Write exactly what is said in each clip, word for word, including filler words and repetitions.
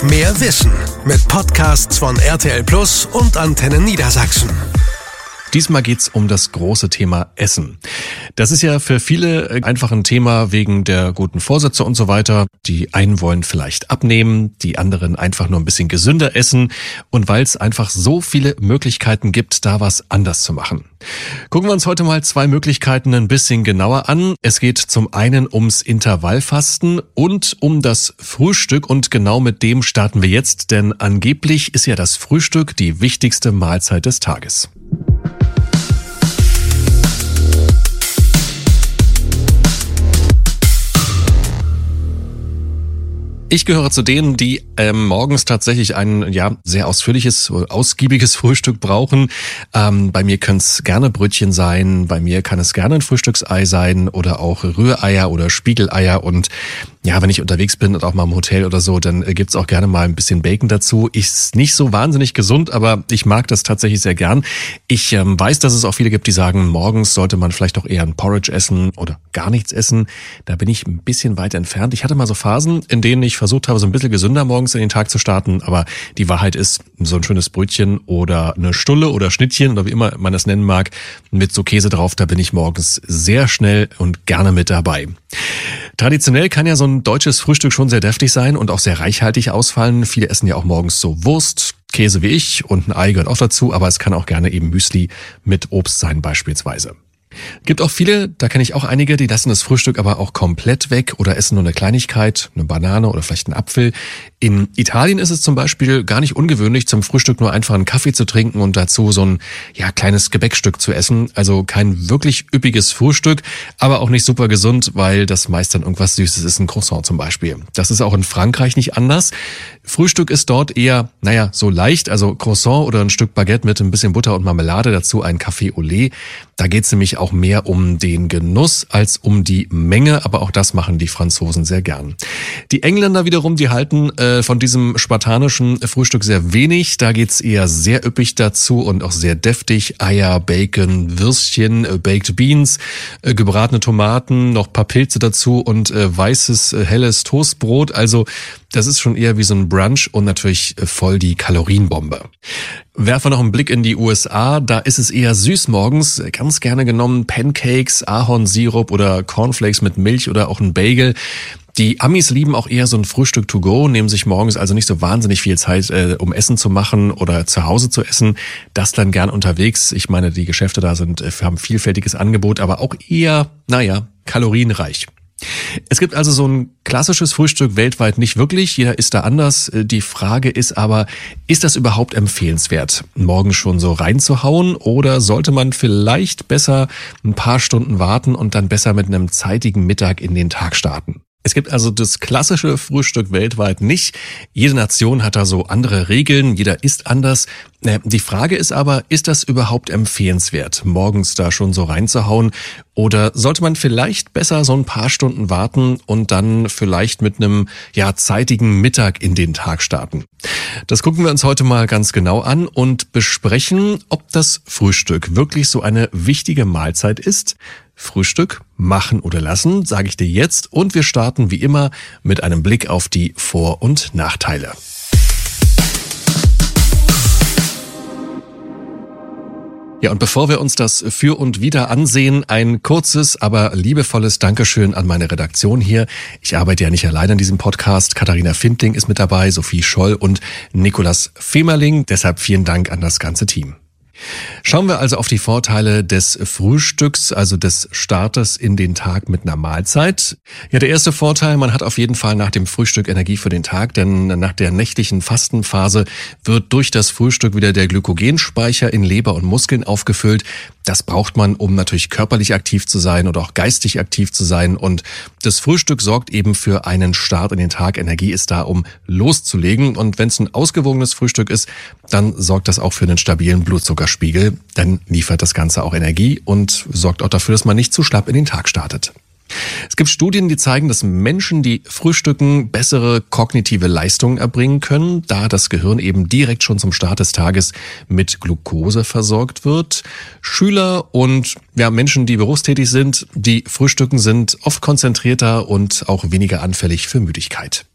Mehr Wissen mit Podcasts von R T L Plus und Antenne Niedersachsen. Diesmal geht's um das große Thema Essen. Das ist ja für viele einfach ein Thema wegen der guten Vorsätze und so weiter. Die einen wollen vielleicht abnehmen, die anderen einfach nur ein bisschen gesünder essen und weil es einfach so viele Möglichkeiten gibt, da was anders zu machen. Gucken wir uns heute mal zwei Möglichkeiten ein bisschen genauer an. Es geht zum einen ums Intervallfasten und um das Frühstück und genau mit dem starten wir jetzt, denn angeblich ist ja das Frühstück die wichtigste Mahlzeit des Tages. Ich gehöre zu denen, die ähm, morgens tatsächlich ein ja sehr ausführliches, ausgiebiges Frühstück brauchen. Ähm, bei mir können es gerne Brötchen sein, bei mir kann es gerne ein Frühstücksei sein oder auch Rühreier oder Spiegeleier. Und ja, wenn ich unterwegs bin und auch mal im Hotel oder so, dann äh, gibt's auch gerne mal ein bisschen Bacon dazu. Ist nicht so wahnsinnig gesund, aber ich mag das tatsächlich sehr gern. Ich ähm, weiß, dass es auch viele gibt, die sagen, morgens sollte man vielleicht auch eher ein Porridge essen oder gar nichts essen. Da bin ich ein bisschen weit entfernt. Ich hatte mal so Phasen, in denen ich versucht habe, so ein bisschen gesünder morgens in den Tag zu starten, aber die Wahrheit ist, so ein schönes Brötchen oder eine Stulle oder Schnittchen oder wie immer man das nennen mag, mit so Käse drauf, da bin ich morgens sehr schnell und gerne mit dabei. Traditionell kann ja so ein deutsches Frühstück schon sehr deftig sein und auch sehr reichhaltig ausfallen. Viele essen ja auch morgens so Wurst, Käse wie ich und ein Ei gehört auch dazu, aber es kann auch gerne eben Müsli mit Obst sein beispielsweise. Gibt auch viele, da kenne ich auch einige, die lassen das Frühstück aber auch komplett weg oder essen nur eine Kleinigkeit, eine Banane oder vielleicht einen Apfel. In Italien ist es zum Beispiel gar nicht ungewöhnlich, zum Frühstück nur einfach einen Kaffee zu trinken und dazu so ein ja kleines Gebäckstück zu essen. Also kein wirklich üppiges Frühstück, aber auch nicht super gesund, weil das meist dann irgendwas Süßes ist, ein Croissant zum Beispiel. Das ist auch in Frankreich nicht anders. Frühstück ist dort eher, naja, so leicht, also Croissant oder ein Stück Baguette mit ein bisschen Butter und Marmelade, dazu ein Café au lait. Da geht es nämlich auch mehr um den Genuss als um die Menge, aber auch das machen die Franzosen sehr gern. Die Engländer wiederum, die halten äh, von diesem spartanischen Frühstück sehr wenig. Da geht's eher sehr üppig dazu und auch sehr deftig. Eier, Bacon, Würstchen, äh, Baked Beans, äh, gebratene Tomaten, noch paar Pilze dazu und äh, weißes, äh, helles Toastbrot. Also das ist schon eher wie so ein Brunch und natürlich äh, voll die Kalorienbombe. Werfen wir noch einen Blick in die U S A, da ist es eher süß morgens, ganz gerne genommen Pancakes, Ahornsirup oder Cornflakes mit Milch oder auch ein Bagel. Die Amis lieben auch eher so ein Frühstück to go, nehmen sich morgens also nicht so wahnsinnig viel Zeit, äh, um Essen zu machen oder zu Hause zu essen. Das dann gern unterwegs. Ich meine, die Geschäfte da sind, äh, haben vielfältiges Angebot, aber auch eher, naja, kalorienreich. Es gibt also so ein klassisches Frühstück weltweit nicht wirklich, jeder isst da anders. Die Frage ist aber, ist das überhaupt empfehlenswert, morgens schon so reinzuhauen oder sollte man vielleicht besser ein paar Stunden warten und dann besser mit einem zeitigen Mittag in den Tag starten? Es gibt also das klassische Frühstück weltweit nicht. Jede Nation hat da so andere Regeln, jeder isst anders. Die Frage ist aber, ist das überhaupt empfehlenswert, morgens da schon so reinzuhauen? Oder sollte man vielleicht besser so ein paar Stunden warten und dann vielleicht mit einem ja zeitigen Mittag in den Tag starten? Das gucken wir uns heute mal ganz genau an und besprechen, ob das Frühstück wirklich so eine wichtige Mahlzeit ist. Frühstück machen oder lassen, sage ich dir jetzt. Und wir starten wie immer mit einem Blick auf die Vor- und Nachteile. Ja, und bevor wir uns das für und wieder ansehen, ein kurzes, aber liebevolles Dankeschön an meine Redaktion hier. Ich arbeite ja nicht allein an diesem Podcast. Katharina Findling ist mit dabei, Sophie Scholl und Nikolas Femerling. Deshalb vielen Dank an das ganze Team. Schauen wir also auf die Vorteile des Frühstücks, also des Startes in den Tag mit einer Mahlzeit. Ja, der erste Vorteil, man hat auf jeden Fall nach dem Frühstück Energie für den Tag, denn nach der nächtlichen Fastenphase wird durch das Frühstück wieder der Glykogenspeicher in Leber und Muskeln aufgefüllt. Das braucht man, um natürlich körperlich aktiv zu sein oder auch geistig aktiv zu sein. Und das Frühstück sorgt eben für einen Start in den Tag. Energie ist da, um loszulegen. Und wenn es ein ausgewogenes Frühstück ist, dann sorgt das auch für einen stabilen Blutzuckerspiegel. Dann liefert das Ganze auch Energie und sorgt auch dafür, dass man nicht zu schlapp in den Tag startet. Es gibt Studien, die zeigen, dass Menschen, die frühstücken, bessere kognitive Leistungen erbringen können, da das Gehirn eben direkt schon zum Start des Tages mit Glucose versorgt wird. Schüler und ja, Menschen, die berufstätig sind, die frühstücken, sind oft konzentrierter und auch weniger anfällig für Müdigkeit.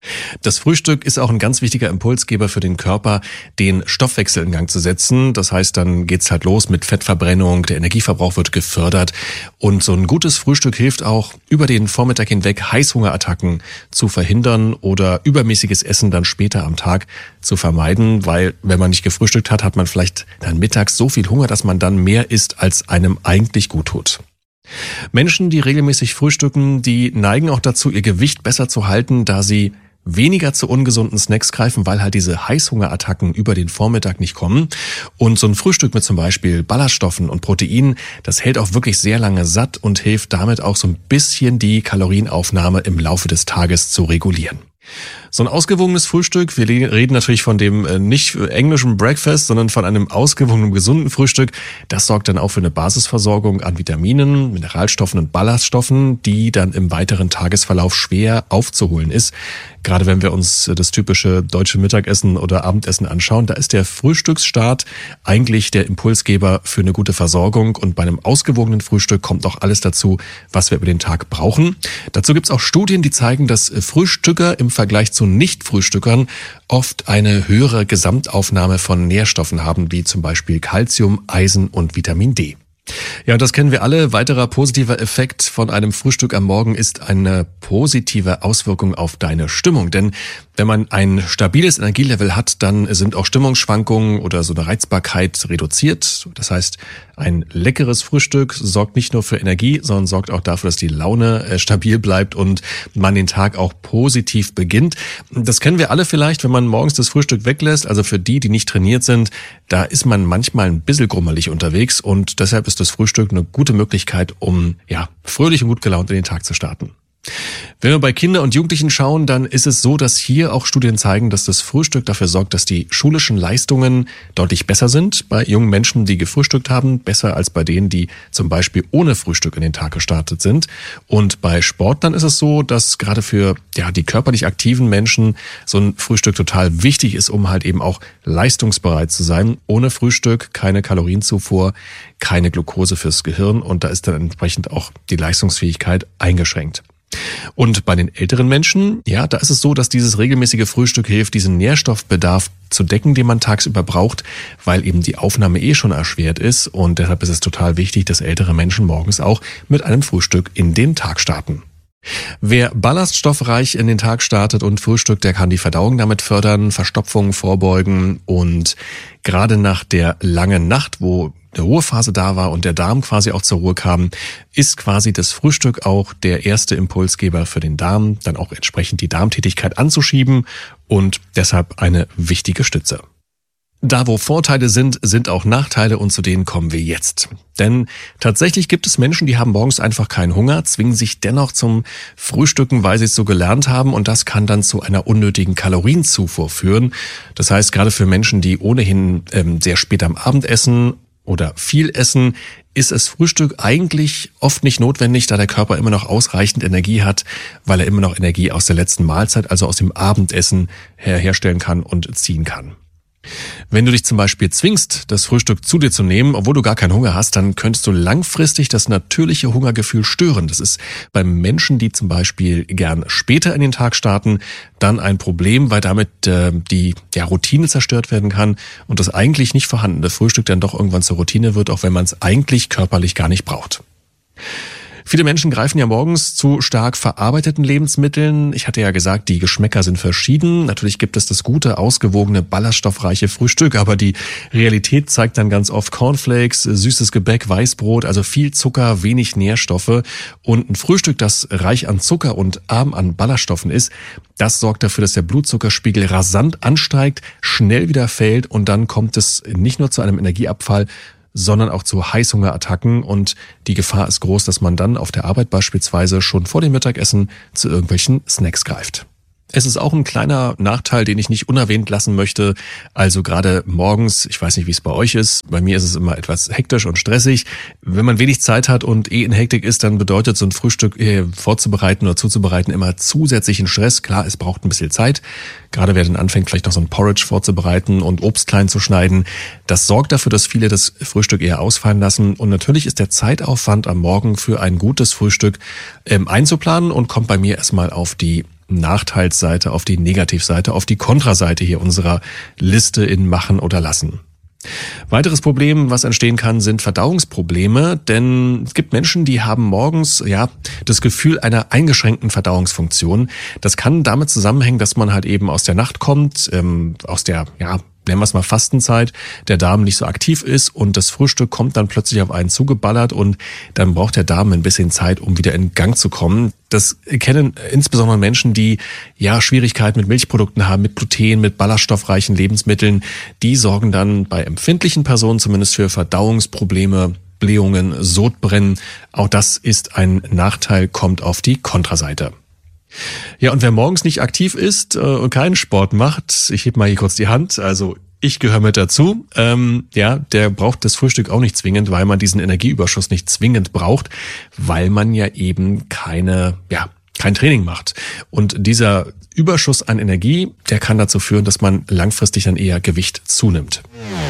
Das Frühstück ist auch ein ganz wichtiger Impulsgeber für den Körper, den Stoffwechsel in Gang zu setzen. Das heißt, dann geht's halt los mit Fettverbrennung, der Energieverbrauch wird gefördert und so ein gutes Frühstück hilft auch, über den Vormittag hinweg Heißhungerattacken zu verhindern oder übermäßiges Essen dann später am Tag zu vermeiden, weil wenn man nicht gefrühstückt hat, hat man vielleicht dann mittags so viel Hunger, dass man dann mehr isst, als einem eigentlich gut tut. Menschen, die regelmäßig frühstücken, die neigen auch dazu, ihr Gewicht besser zu halten, da sie weniger zu ungesunden Snacks greifen, weil halt diese Heißhungerattacken über den Vormittag nicht kommen. Und so ein Frühstück mit zum Beispiel Ballaststoffen und Proteinen, das hält auch wirklich sehr lange satt und hilft damit auch so ein bisschen die Kalorienaufnahme im Laufe des Tages zu regulieren. So ein ausgewogenes Frühstück, wir reden natürlich von dem nicht englischen Breakfast, sondern von einem ausgewogenen, gesunden Frühstück, das sorgt dann auch für eine Basisversorgung an Vitaminen, Mineralstoffen und Ballaststoffen, die dann im weiteren Tagesverlauf schwer aufzuholen ist. Gerade wenn wir uns das typische deutsche Mittagessen oder Abendessen anschauen, da ist der Frühstücksstart eigentlich der Impulsgeber für eine gute Versorgung und bei einem ausgewogenen Frühstück kommt auch alles dazu, was wir über den Tag brauchen. Dazu gibt es auch Studien, die zeigen, dass Frühstücker im Vergleich zu Nicht-Frühstückern oft eine höhere Gesamtaufnahme von Nährstoffen haben, wie zum Beispiel Calcium, Eisen und Vitamin D. Ja, das kennen wir alle. Weiterer positiver Effekt von einem Frühstück am Morgen ist eine positive Auswirkung auf deine Stimmung. Denn wenn man ein stabiles Energielevel hat, dann sind auch Stimmungsschwankungen oder so eine Reizbarkeit reduziert. Das heißt, ein leckeres Frühstück sorgt nicht nur für Energie, sondern sorgt auch dafür, dass die Laune stabil bleibt und man den Tag auch positiv beginnt. Das kennen wir alle vielleicht, wenn man morgens das Frühstück weglässt. Also für die, die nicht trainiert sind, da ist man manchmal ein bisschen grummelig unterwegs und deshalb ist das Frühstück eine gute Möglichkeit, um ja fröhlich und gut gelaunt in den Tag zu starten. Wenn wir bei Kindern und Jugendlichen schauen, dann ist es so, dass hier auch Studien zeigen, dass das Frühstück dafür sorgt, dass die schulischen Leistungen deutlich besser sind bei jungen Menschen, die gefrühstückt haben, besser als bei denen, die zum Beispiel ohne Frühstück in den Tag gestartet sind. Und bei Sportlern ist es so, dass gerade für ja die körperlich aktiven Menschen so ein Frühstück total wichtig ist, um halt eben auch leistungsbereit zu sein. Ohne Frühstück keine Kalorienzufuhr, keine Glucose fürs Gehirn und da ist dann entsprechend auch die Leistungsfähigkeit eingeschränkt. Und bei den älteren Menschen, ja, da ist es so, dass dieses regelmäßige Frühstück hilft, diesen Nährstoffbedarf zu decken, den man tagsüber braucht, weil eben die Aufnahme eh schon erschwert ist. Und deshalb ist es total wichtig, dass ältere Menschen morgens auch mit einem Frühstück in den Tag starten. Wer ballaststoffreich in den Tag startet und frühstückt, der kann die Verdauung damit fördern, Verstopfungen vorbeugen und gerade nach der langen Nacht, wo eine Ruhephase da war und der Darm quasi auch zur Ruhe kam, ist quasi das Frühstück auch der erste Impulsgeber für den Darm, dann auch entsprechend die Darmtätigkeit anzuschieben und deshalb eine wichtige Stütze. Da wo Vorteile sind, sind auch Nachteile und zu denen kommen wir jetzt. Denn tatsächlich gibt es Menschen, die haben morgens einfach keinen Hunger, zwingen sich dennoch zum Frühstücken, weil sie es so gelernt haben und das kann dann zu einer unnötigen Kalorienzufuhr führen. Das heißt, gerade für Menschen, die ohnehin ähm, sehr spät am Abend essen oder viel essen, ist das Frühstück eigentlich oft nicht notwendig, da der Körper immer noch ausreichend Energie hat, weil er immer noch Energie aus der letzten Mahlzeit, also aus dem Abendessen her herstellen kann und ziehen kann. Wenn du dich zum Beispiel zwingst, das Frühstück zu dir zu nehmen, obwohl du gar keinen Hunger hast, dann könntest du langfristig das natürliche Hungergefühl stören. Das ist bei Menschen, die zum Beispiel gern später in den Tag starten, dann ein Problem, weil damit äh, die ja, Routine zerstört werden kann und das eigentlich nicht vorhandene Frühstück dann doch irgendwann zur Routine wird, auch wenn man es eigentlich körperlich gar nicht braucht. Viele Menschen greifen ja morgens zu stark verarbeiteten Lebensmitteln. Ich hatte ja gesagt, die Geschmäcker sind verschieden. Natürlich gibt es das gute, ausgewogene, ballaststoffreiche Frühstück, aber die Realität zeigt dann ganz oft Cornflakes, süßes Gebäck, Weißbrot, also viel Zucker, wenig Nährstoffe. Und ein Frühstück, das reich an Zucker und arm an Ballaststoffen ist, das sorgt dafür, dass der Blutzuckerspiegel rasant ansteigt, schnell wieder fällt und dann kommt es nicht nur zu einem Energieabfall, sondern auch zu Heißhungerattacken und die Gefahr ist groß, dass man dann auf der Arbeit beispielsweise schon vor dem Mittagessen zu irgendwelchen Snacks greift. Es ist auch ein kleiner Nachteil, den ich nicht unerwähnt lassen möchte. Also gerade morgens, ich weiß nicht, wie es bei euch ist, bei mir ist es immer etwas hektisch und stressig. Wenn man wenig Zeit hat und eh in Hektik ist, dann bedeutet so ein Frühstück eh vorzubereiten oder zuzubereiten immer zusätzlichen Stress. Klar, es braucht ein bisschen Zeit. Gerade wer dann anfängt, vielleicht noch so ein Porridge vorzubereiten und Obst klein zu schneiden. Das sorgt dafür, dass viele das Frühstück eher ausfallen lassen. Und natürlich ist der Zeitaufwand am Morgen für ein gutes Frühstück ähm, einzuplanen und kommt bei mir erstmal auf die Nachteilsseite, auf die Negativseite, auf die Kontraseite hier unserer Liste in Machen oder Lassen. Weiteres Problem, was entstehen kann, sind Verdauungsprobleme, denn es gibt Menschen, die haben morgens ja das Gefühl einer eingeschränkten Verdauungsfunktion. Das kann damit zusammenhängen, dass man halt eben aus der Nacht kommt, ähm, aus der ja nennen wir es mal Fastenzeit, der Darm nicht so aktiv ist und das Frühstück kommt dann plötzlich auf einen zugeballert und dann braucht der Darm ein bisschen Zeit, um wieder in Gang zu kommen. Das kennen insbesondere Menschen, die ja Schwierigkeiten mit Milchprodukten haben, mit Gluten, mit ballaststoffreichen Lebensmitteln. Die sorgen dann bei empfindlichen Personen zumindest für Verdauungsprobleme, Blähungen, Sodbrennen. Auch das ist ein Nachteil, kommt auf die Kontraseite. Ja, und wer morgens nicht aktiv ist und keinen Sport macht, ich heb mal hier kurz die Hand, also ich gehöre mit dazu, ähm, ja, der braucht das Frühstück auch nicht zwingend, weil man diesen Energieüberschuss nicht zwingend braucht, weil man ja eben keine, ja, kein Training macht. Und dieser Überschuss an Energie, der kann dazu führen, dass man langfristig dann eher Gewicht zunimmt.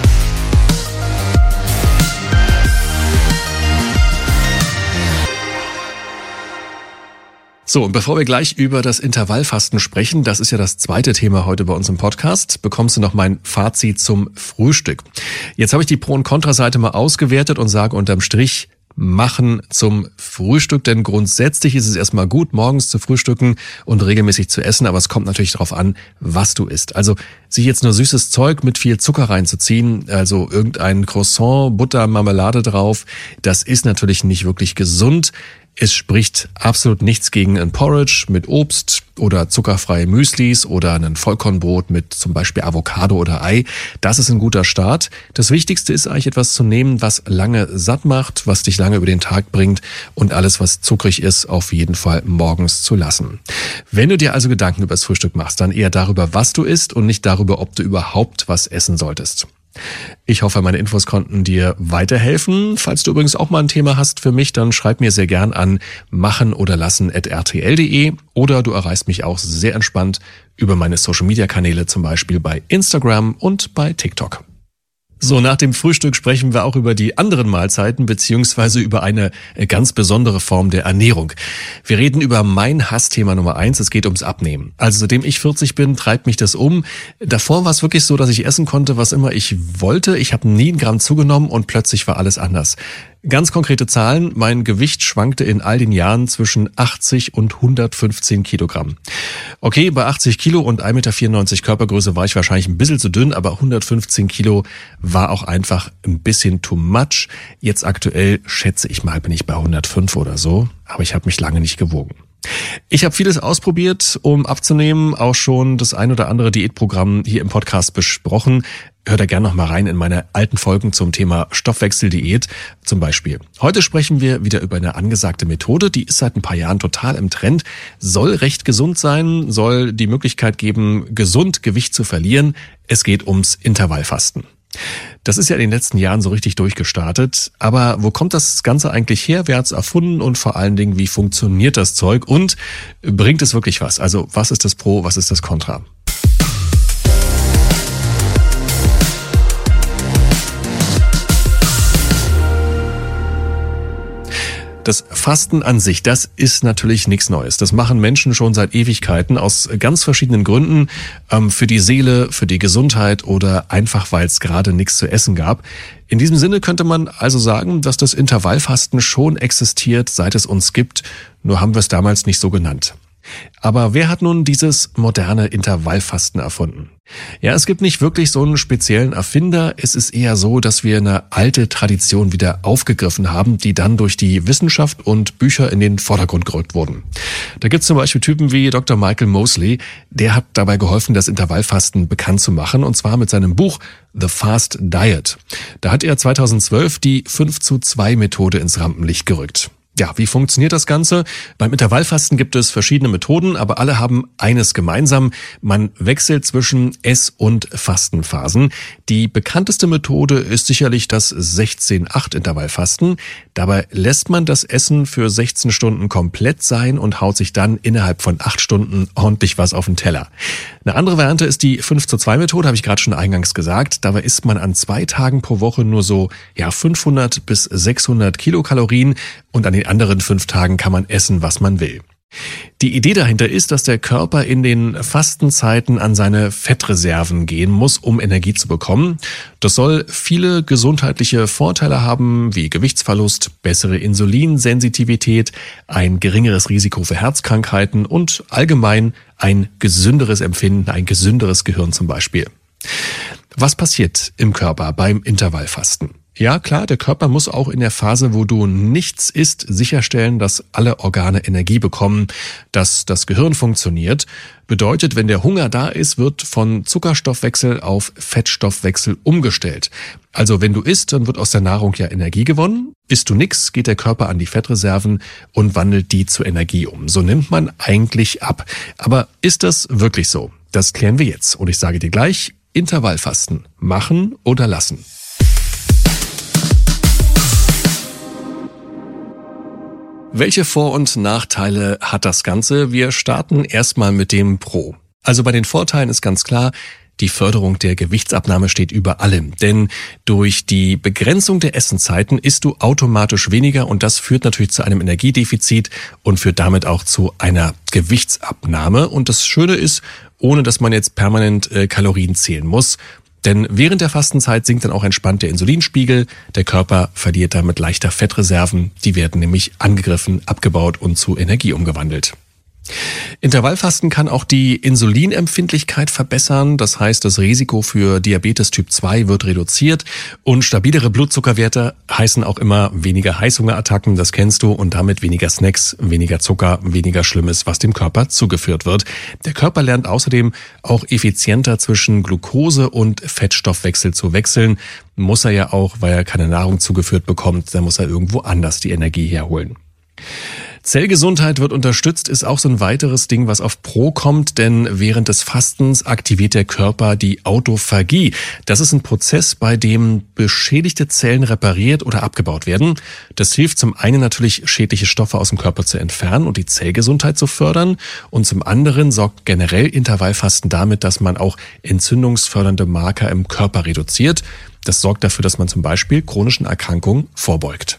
So, und bevor wir gleich über das Intervallfasten sprechen, das ist ja das zweite Thema heute bei uns im Podcast, bekommst du noch mein Fazit zum Frühstück. Jetzt habe ich die Pro- und Kontraseite mal ausgewertet und sage unterm Strich, machen zum Frühstück, denn grundsätzlich ist es erstmal gut, morgens zu frühstücken und regelmäßig zu essen, aber es kommt natürlich darauf an, was du isst. Also sich jetzt nur süßes Zeug mit viel Zucker reinzuziehen, also irgendein Croissant, Butter, Marmelade drauf, das ist natürlich nicht wirklich gesund. Es spricht absolut nichts gegen ein Porridge mit Obst oder zuckerfreie Müslis oder ein Vollkornbrot mit zum Beispiel Avocado oder Ei. Das ist ein guter Start. Das Wichtigste ist eigentlich etwas zu nehmen, was lange satt macht, was dich lange über den Tag bringt und alles, was zuckrig ist, auf jeden Fall morgens zu lassen. Wenn du dir also Gedanken über das Frühstück machst, dann eher darüber, was du isst und nicht darüber, ob du überhaupt was essen solltest. Ich hoffe, meine Infos konnten dir weiterhelfen. Falls du übrigens auch mal ein Thema hast für mich, dann schreib mir sehr gern an machen oder lassen at r t l punkt d e oder du erreichst mich auch sehr entspannt über meine Social-Media-Kanäle, zum Beispiel bei Instagram und bei TikTok. So, nach dem Frühstück sprechen wir auch über die anderen Mahlzeiten beziehungsweise über eine ganz besondere Form der Ernährung. Wir reden über mein Hassthema Nummer eins, es geht ums Abnehmen. Also seitdem ich vierzig bin, treibt mich das um. Davor war es wirklich so, dass ich essen konnte, was immer ich wollte. Ich habe nie einen Gramm zugenommen und plötzlich war alles anders. Ganz konkrete Zahlen, mein Gewicht schwankte in all den Jahren zwischen achtzig und hundertfünfzehn Kilogramm. Okay, bei achtzig Kilo und ein Meter vierundneunzig Körpergröße war ich wahrscheinlich ein bisschen zu dünn, aber hundertfünfzehn Kilo war auch einfach ein bisschen too much. Jetzt aktuell schätze ich mal, bin ich bei hundertfünf oder so, aber ich habe mich lange nicht gewogen. Ich habe vieles ausprobiert, um abzunehmen, auch schon das ein oder andere Diätprogramm hier im Podcast besprochen. Hör da gerne noch mal rein in meine alten Folgen zum Thema Stoffwechseldiät zum Beispiel. Heute sprechen wir wieder über eine angesagte Methode, die ist seit ein paar Jahren total im Trend, soll recht gesund sein, soll die Möglichkeit geben, gesund Gewicht zu verlieren. Es geht ums Intervallfasten. Das ist ja in den letzten Jahren so richtig durchgestartet. Aber wo kommt das Ganze eigentlich her? Wer hat's erfunden? Und vor allen Dingen, wie funktioniert das Zeug? Und bringt es wirklich was? Also was ist das Pro, was ist das Contra? Das Fasten an sich, das ist natürlich nichts Neues. Das machen Menschen schon seit Ewigkeiten aus ganz verschiedenen Gründen. Ähm, für die Seele, für die Gesundheit oder einfach, weil es gerade nichts zu essen gab. In diesem Sinne könnte man also sagen, dass das Intervallfasten schon existiert, seit es uns gibt. Nur haben wir es damals nicht so genannt. Aber wer hat nun dieses moderne Intervallfasten erfunden? Ja, es gibt nicht wirklich so einen speziellen Erfinder. Es ist eher so, dass wir eine alte Tradition wieder aufgegriffen haben, die dann durch die Wissenschaft und Bücher in den Vordergrund gerückt wurden. Da gibt es zum Beispiel Typen wie Doktor Michael Mosley. Der hat dabei geholfen, das Intervallfasten bekannt zu machen, und zwar mit seinem Buch The Fast Diet. Da hat er zweitausendzwölf die fünf zu zwei Methode ins Rampenlicht gerückt. Ja, wie funktioniert das Ganze? Beim Intervallfasten gibt es verschiedene Methoden, aber alle haben eines gemeinsam. Man wechselt zwischen Ess- und Fastenphasen. Die bekannteste Methode ist sicherlich das sechzehn acht Intervallfasten. Dabei lässt man das Essen für sechzehn Stunden komplett sein und haut sich dann innerhalb von acht Stunden ordentlich was auf den Teller. Eine andere Variante ist die fünf zu zwei Methode, habe ich gerade schon eingangs gesagt. Dabei isst man an zwei Tagen pro Woche nur so ja fünfhundert bis sechshundert Kilokalorien und an den anderen fünf Tagen kann man essen, was man will. Die Idee dahinter ist, dass der Körper in den Fastenzeiten an seine Fettreserven gehen muss, um Energie zu bekommen. Das soll viele gesundheitliche Vorteile haben, wie Gewichtsverlust, bessere Insulinsensitivität, ein geringeres Risiko für Herzkrankheiten und allgemein ein gesünderes Empfinden, ein gesünderes Gehirn zum Beispiel. Was passiert im Körper beim Intervallfasten? Ja, klar, der Körper muss auch in der Phase, wo du nichts isst, sicherstellen, dass alle Organe Energie bekommen, dass das Gehirn funktioniert. Bedeutet, wenn der Hunger da ist, wird von Zuckerstoffwechsel auf Fettstoffwechsel umgestellt. Also wenn du isst, dann wird aus der Nahrung ja Energie gewonnen. Isst du nix, geht der Körper an die Fettreserven und wandelt die zu Energie um. So nimmt man eigentlich ab. Aber ist das wirklich so? Das klären wir jetzt. Und ich sage dir gleich, Intervallfasten. Machen oder lassen? Welche Vor- und Nachteile hat das Ganze? Wir starten erstmal mit dem Pro. Also bei den Vorteilen ist ganz klar, die Förderung der Gewichtsabnahme steht über allem. Denn durch die Begrenzung der Essenszeiten isst du automatisch weniger und das führt natürlich zu einem Energiedefizit und führt damit auch zu einer Gewichtsabnahme. Und das Schöne ist, ohne dass man jetzt permanent äh, Kalorien zählen muss. Denn während der Fastenzeit sinkt dann auch entspannt der Insulinspiegel. Der Körper verliert damit leichter Fettreserven. Die werden nämlich angegriffen, abgebaut und zu Energie umgewandelt. Intervallfasten kann auch die Insulinempfindlichkeit verbessern. Das heißt, das Risiko für Diabetes Typ zwei wird reduziert und stabilere Blutzuckerwerte heißen auch immer weniger Heißhungerattacken, das kennst du, und damit weniger Snacks, weniger Zucker, weniger Schlimmes, was dem Körper zugeführt wird. Der Körper lernt außerdem auch effizienter zwischen Glucose und Fettstoffwechsel zu wechseln. Muss er ja auch, weil er keine Nahrung zugeführt bekommt, dann muss er irgendwo anders die Energie herholen. Zellgesundheit wird unterstützt, ist auch so ein weiteres Ding, was auf Pro kommt, denn während des Fastens aktiviert der Körper die Autophagie. Das ist ein Prozess, bei dem beschädigte Zellen repariert oder abgebaut werden. Das hilft zum einen natürlich, schädliche Stoffe aus dem Körper zu entfernen und die Zellgesundheit zu fördern, und zum anderen sorgt generell Intervallfasten damit, dass man auch entzündungsfördernde Marker im Körper reduziert. Das sorgt dafür, dass man zum Beispiel chronischen Erkrankungen vorbeugt.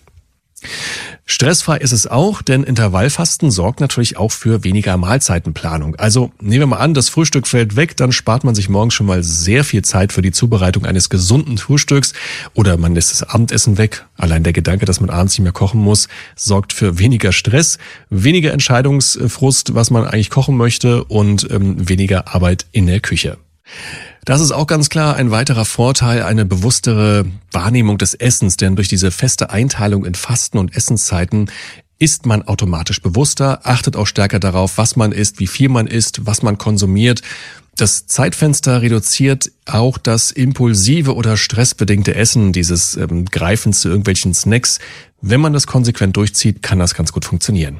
Stressfrei ist es auch, denn Intervallfasten sorgt natürlich auch für weniger Mahlzeitenplanung. Also nehmen wir mal an, das Frühstück fällt weg, dann spart man sich morgens schon mal sehr viel Zeit für die Zubereitung eines gesunden Frühstücks, oder man lässt das Abendessen weg. Allein der Gedanke, dass man abends nicht mehr kochen muss, sorgt für weniger Stress, weniger Entscheidungsfrust, was man eigentlich kochen möchte, und ähm, weniger Arbeit in der Küche. Das ist auch ganz klar ein weiterer Vorteil, eine bewusstere Wahrnehmung des Essens, denn durch diese feste Einteilung in Fasten- und Essenszeiten isst man automatisch bewusster, achtet auch stärker darauf, was man isst, wie viel man isst, was man konsumiert. Das Zeitfenster reduziert auch das impulsive oder stressbedingte Essen, dieses ähm, Greifen zu irgendwelchen Snacks. Wenn man das konsequent durchzieht, kann das ganz gut funktionieren.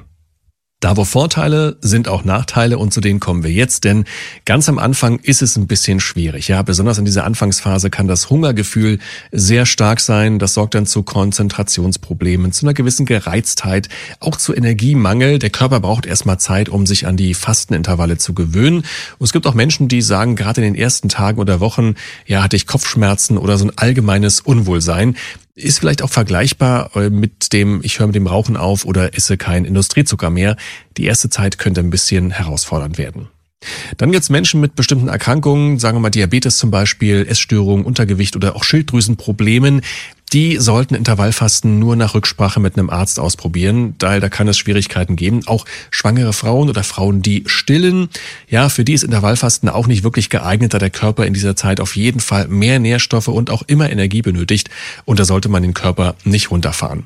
Da wo Vorteile sind auch Nachteile, und zu denen kommen wir jetzt, denn ganz am Anfang ist es ein bisschen schwierig. Ja, besonders in dieser Anfangsphase kann das Hungergefühl sehr stark sein. Das sorgt dann zu Konzentrationsproblemen, zu einer gewissen Gereiztheit, auch zu Energiemangel. Der Körper braucht erstmal Zeit, um sich an die Fastenintervalle zu gewöhnen. Und es gibt auch Menschen, die sagen, gerade in den ersten Tagen oder Wochen, ja, hatte ich Kopfschmerzen oder so ein allgemeines Unwohlsein. Ist vielleicht auch vergleichbar mit dem, ich höre mit dem Rauchen auf oder esse keinen Industriezucker mehr. Die erste Zeit könnte ein bisschen herausfordernd werden. Dann gibt's Menschen mit bestimmten Erkrankungen, sagen wir mal Diabetes zum Beispiel, Essstörungen, Untergewicht oder auch Schilddrüsenproblemen. Die sollten Intervallfasten nur nach Rücksprache mit einem Arzt ausprobieren, da, da kann es Schwierigkeiten geben. Auch schwangere Frauen oder Frauen, die stillen, ja, für die ist Intervallfasten auch nicht wirklich geeignet, da der Körper in dieser Zeit auf jeden Fall mehr Nährstoffe und auch immer Energie benötigt, und da sollte man den Körper nicht runterfahren.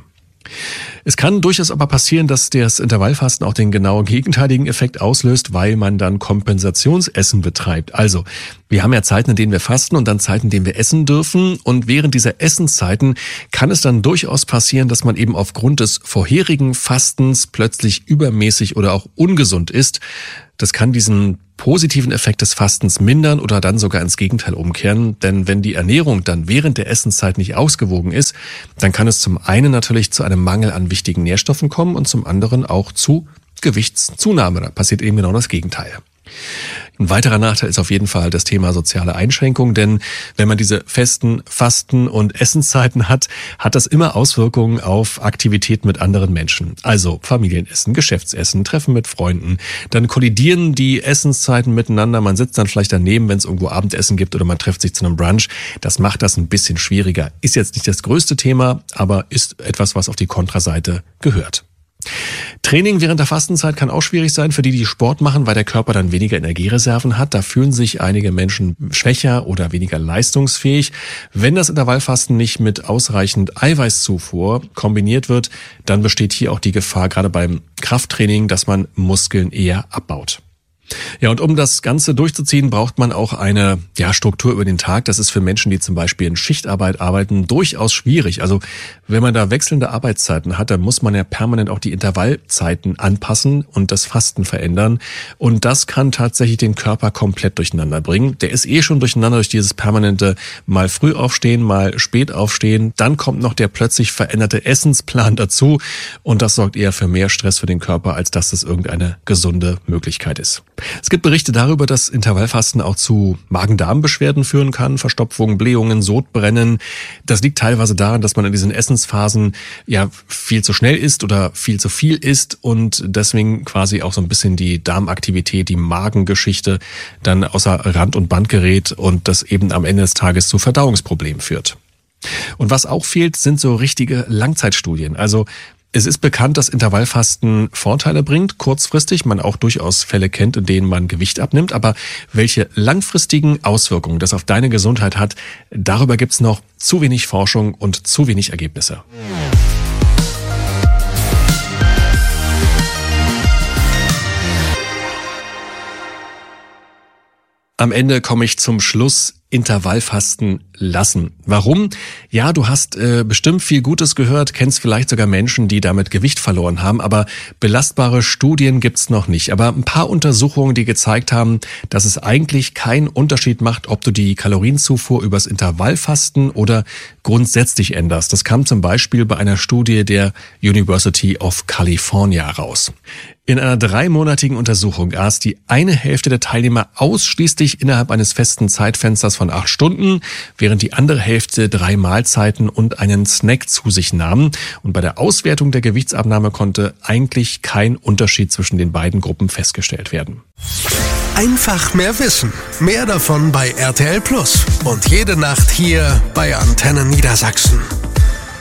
Es kann durchaus aber passieren, dass das Intervallfasten auch den genau gegenteiligen Effekt auslöst, weil man dann Kompensationsessen betreibt. Also, wir haben ja Zeiten, in denen wir fasten, und dann Zeiten, in denen wir essen dürfen. Und während dieser Essenszeiten kann es dann durchaus passieren, dass man eben aufgrund des vorherigen Fastens plötzlich übermäßig oder auch ungesund isst. Das kann diesen positiven Effekt des Fastens mindern oder dann sogar ins Gegenteil umkehren. Denn wenn die Ernährung dann während der Essenszeit nicht ausgewogen ist, dann kann es zum einen natürlich zu einem Mangel an wichtigen Nährstoffen kommen und zum anderen auch zu Gewichtszunahme. Da passiert eben genau das Gegenteil. Ein weiterer Nachteil ist auf jeden Fall das Thema soziale Einschränkung, denn wenn man diese festen Fasten- und Essenszeiten hat, hat das immer Auswirkungen auf Aktivitäten mit anderen Menschen. Also Familienessen, Geschäftsessen, Treffen mit Freunden. Dann kollidieren die Essenszeiten miteinander. Man sitzt dann vielleicht daneben, wenn es irgendwo Abendessen gibt oder man trifft sich zu einem Brunch. Das macht das ein bisschen schwieriger. Ist jetzt nicht das größte Thema, aber ist etwas, was auf die Kontraseite gehört. Training während der Fastenzeit kann auch schwierig sein für die, die Sport machen, weil der Körper dann weniger Energiereserven hat. Da fühlen sich einige Menschen schwächer oder weniger leistungsfähig. Wenn das Intervallfasten nicht mit ausreichend Eiweißzufuhr kombiniert wird, dann besteht hier auch die Gefahr, gerade beim Krafttraining, dass man Muskeln eher abbaut. Ja, und um das Ganze durchzuziehen, braucht man auch eine ja, Struktur über den Tag. Das ist für Menschen, die zum Beispiel in Schichtarbeit arbeiten, durchaus schwierig. Also wenn man da wechselnde Arbeitszeiten hat, dann muss man ja permanent auch die Intervallzeiten anpassen und das Fasten verändern. Und das kann tatsächlich den Körper komplett durcheinander bringen. Der ist eh schon durcheinander durch dieses permanente mal früh aufstehen, mal spät aufstehen. Dann kommt noch der plötzlich veränderte Essensplan dazu. Und das sorgt eher für mehr Stress für den Körper, als dass das irgendeine gesunde Möglichkeit ist. Es gibt Berichte darüber, dass Intervallfasten auch zu Magen-Darm-Beschwerden führen kann, Verstopfung, Blähungen, Sodbrennen. Das liegt teilweise daran, dass man in diesen Essensphasen ja viel zu schnell isst oder viel zu viel isst und deswegen quasi auch so ein bisschen die Darmaktivität, die Magengeschichte dann außer Rand und Band gerät und das eben am Ende des Tages zu Verdauungsproblemen führt. Und was auch fehlt, sind so richtige Langzeitstudien. Also es ist bekannt, dass Intervallfasten Vorteile bringt, kurzfristig, man auch durchaus Fälle kennt, in denen man Gewicht abnimmt, aber welche langfristigen Auswirkungen das auf deine Gesundheit hat, darüber gibt's noch zu wenig Forschung und zu wenig Ergebnisse. Am Ende komme ich zum Schluss. Intervallfasten lassen. Warum? Ja, du hast äh, bestimmt viel Gutes gehört, kennst vielleicht sogar Menschen, die damit Gewicht verloren haben, aber belastbare Studien gibt's noch nicht. Aber ein paar Untersuchungen, die gezeigt haben, dass es eigentlich keinen Unterschied macht, ob du die Kalorienzufuhr übers Intervallfasten oder grundsätzlich änderst. Das kam zum Beispiel bei einer Studie der University of California raus. In einer dreimonatigen Untersuchung aß die eine Hälfte der Teilnehmer ausschließlich innerhalb eines festen Zeitfensters von acht Stunden, während die andere Hälfte drei Mahlzeiten und einen Snack zu sich nahm. Und bei der Auswertung der Gewichtsabnahme konnte eigentlich kein Unterschied zwischen den beiden Gruppen festgestellt werden. Einfach mehr Wissen. Mehr davon bei R T L Plus. Und jede Nacht hier bei Antenne Niedersachsen.